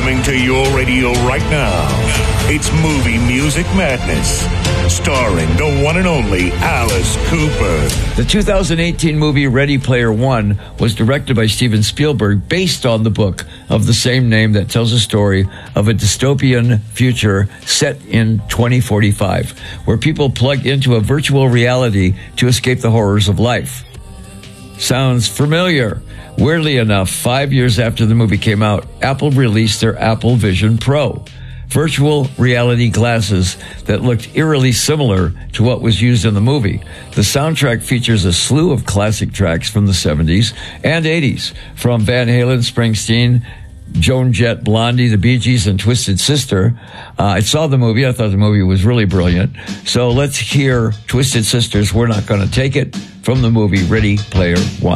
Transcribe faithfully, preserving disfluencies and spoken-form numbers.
Coming to your radio right now, it's Movie Music Madness, starring the one and only Alice Cooper. The two thousand eighteen movie Ready Player One was directed by Steven Spielberg based on the book of the same name that tells a story of a dystopian future set in twenty forty-five, where people plug into a virtual reality to escape the horrors of life. Sounds familiar? Weirdly enough, five years after the movie came out, Apple released their Apple Vision Pro, virtual reality glasses that looked eerily similar to what was used in the movie. The soundtrack features a slew of classic tracks from the seventies and eighties, from Van Halen, Springsteen, Joan Jett, Blondie, the Bee Gees, and Twisted Sister. Uh, I saw the movie. I thought the movie was really brilliant. So let's hear Twisted Sisters, We're Not Gonna Take It, from the movie Ready Player One.